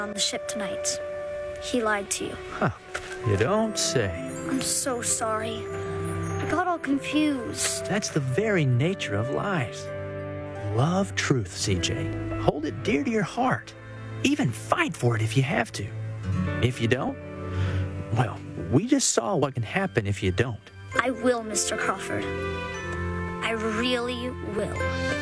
on the ship tonight. He lied to you. Huh. You don't say. I'm so sorry. I got all confused. That's the very nature of lies. Love truth, CJ. Hold it dear to your heart. Even fight for it if you have to. If you don't, well, we just saw what can happen if you don't. I will, Mr. Crawford. I really will.